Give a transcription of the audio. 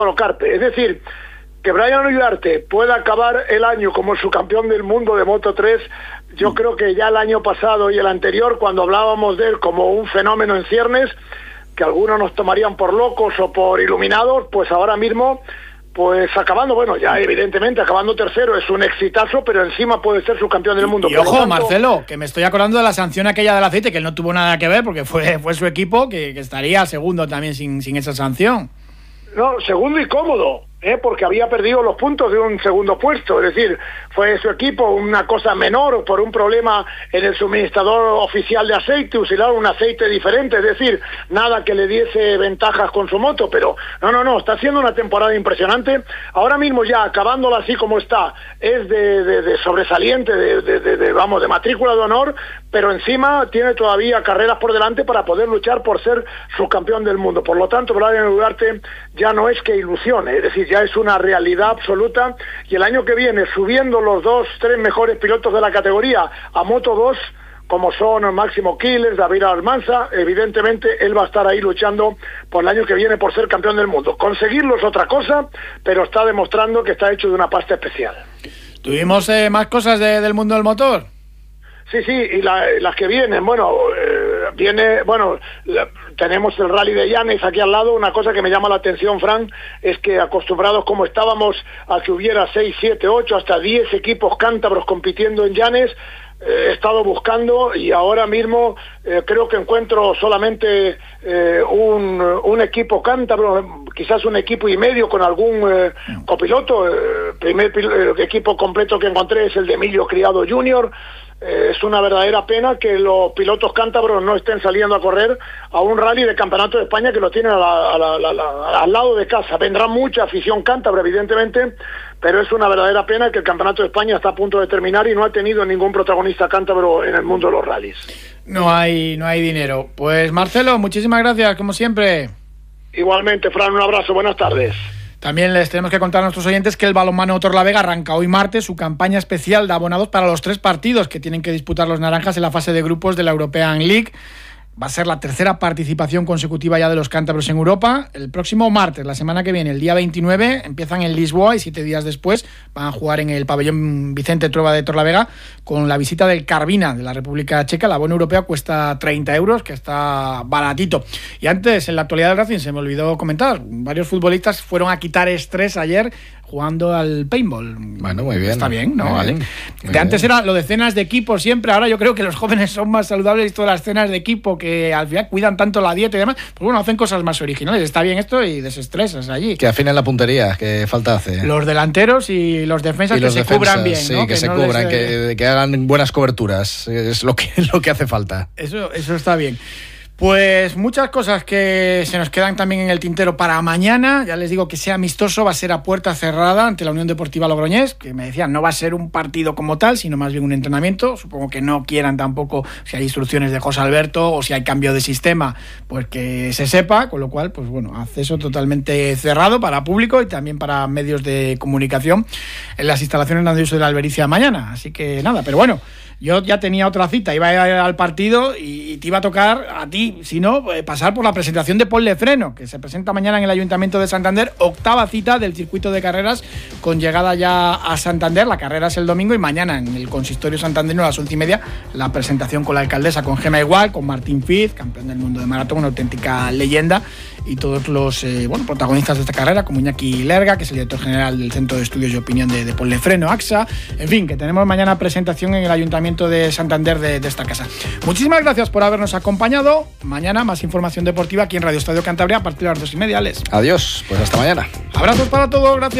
Carpe. Es decir, que Brian Uriarte pueda acabar el año como subcampeón del mundo de Moto3, yo creo que ya el año pasado y el anterior, cuando hablábamos de él como un fenómeno en ciernes, que algunos nos tomarían por locos o por iluminados, pues ahora mismo, pues acabando, bueno, ya evidentemente acabando tercero es un exitazo, pero encima puede ser subcampeón del mundo. Y ojo, Marcelo, que me estoy acordando de la sanción aquella del aceite, que él no tuvo nada que ver porque fue su equipo, que estaría segundo también sin esa sanción. No, segundo y cómodo, porque había perdido los puntos de un segundo puesto, es decir, fue su equipo una cosa menor por un problema en el suministrador oficial de aceite, usaron un aceite diferente, es decir, nada que le diese ventajas con su moto, pero no, está haciendo una temporada impresionante, ahora mismo ya acabándola así como está, es de sobresaliente, de matrícula de honor, pero encima tiene todavía carreras por delante para poder luchar por ser subcampeón del mundo, por lo tanto, Brian Uriarte ya no es que ilusione, es decir, ya es una realidad absoluta, y el año que viene, subiendo los 2-3 mejores pilotos de la categoría a Moto 2, como son Máximo Quiles, David Almanza, evidentemente él va a estar ahí luchando por el año que viene por ser campeón del mundo. Conseguirlo es otra cosa, pero está demostrando que está hecho de una pasta especial. ¿Tuvimos más cosas del mundo del motor? Sí, y las que vienen, tenemos el Rally de Llanes aquí al lado. Una cosa que me llama la atención, Fran, es que acostumbrados como estábamos a que hubiera 6, 7, 8, hasta 10 equipos cántabros compitiendo en Llanes, he estado buscando y ahora mismo creo que encuentro solamente un equipo cántabro, quizás un equipo y medio con algún copiloto. El primer equipo completo que encontré es el de Emilio Criado Jr., es una verdadera pena que los pilotos cántabros no estén saliendo a correr a un rally de Campeonato de España que lo tienen al lado de casa. Vendrá mucha afición cántabra, evidentemente, pero es una verdadera pena que el Campeonato de España está a punto de terminar y no ha tenido ningún protagonista cántabro en el mundo de los rallies. No hay dinero. Pues Marcelo, muchísimas gracias, como siempre. Igualmente, Fran, un abrazo, buenas tardes. También les tenemos que contar a nuestros oyentes que el Balonmano Torlavega arranca hoy martes su campaña especial de abonados para los 3 partidos que tienen que disputar los naranjas en la fase de grupos de la European League. Va a ser la tercera participación consecutiva ya de los cántabros en Europa. El próximo martes, la semana que viene, el día 29, empiezan en Lisboa y 7 días después van a jugar en el pabellón Vicente Trueba de Torlavega con la visita del Karvina de la República Checa. La bono europea cuesta 30 euros, que está baratito. Y antes, en la actualidad del Racing, se me olvidó comentar, varios futbolistas fueron a quitar estrés ayer jugando al paintball. Bueno, muy bien. Está bien, ¿no? Vale. De antes era lo de cenas de equipo siempre, ahora yo creo que los jóvenes son más saludables y todas las cenas de equipo que al final cuidan tanto la dieta y demás, pues bueno, hacen cosas más originales. Está bien esto y desestresas allí. Que afinen la puntería, que falta hace. Los delanteros y los defensas y que se cubran bien, sí, ¿no? que se no cubran, que hagan buenas coberturas. Es lo que hace falta. Eso está bien. Pues muchas cosas que se nos quedan también en el tintero para mañana. Ya les digo que sea amistoso, va a ser a puerta cerrada ante la Unión Deportiva Logroñés, que me decían no va a ser un partido como tal, sino más bien un entrenamiento. Supongo que no quieran tampoco, si hay instrucciones de José Alberto o si hay cambio de sistema, pues que se sepa, con lo cual, pues bueno, acceso totalmente cerrado para público y también para medios de comunicación en las instalaciones de uso de la Albericia mañana. Así que nada, pero bueno, yo ya tenía otra cita, iba a ir al partido y te iba a tocar a ti, si no, pasar por la presentación de Ponle Freno, que se presenta mañana en el Ayuntamiento de Santander, 8ª cita del circuito de carreras con llegada ya a Santander. La carrera es el domingo y mañana en el Consistorio Santanderino a las 11:30 la presentación con la alcaldesa, con Gema Igual, con Martín Fiz, campeón del mundo de maratón, una auténtica leyenda, y todos los protagonistas de esta carrera, como Iñaki Lerga, que es el director general del Centro de Estudios y Opinión de Ponle Freno, AXA. En fin, que tenemos mañana presentación en el Ayuntamiento de Santander de esta casa. Muchísimas gracias por habernos acompañado. Mañana más información deportiva aquí en Radio Estadio Cantabria a partir de las 2:30. Adiós, pues hasta mañana. Abrazos para todos, gracias.